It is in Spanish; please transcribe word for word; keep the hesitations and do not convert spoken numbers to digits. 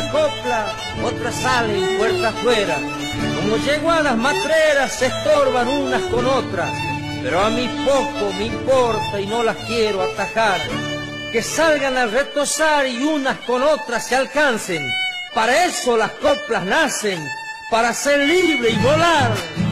coplas, otras salen puerta afuera. Como yeguadas matreras se estorban unas con otras, pero a mí poco me importa y no las quiero atajar. Que salgan a retozar y unas con otras se alcancen. Para eso las coplas nacen, para ser libre y volar.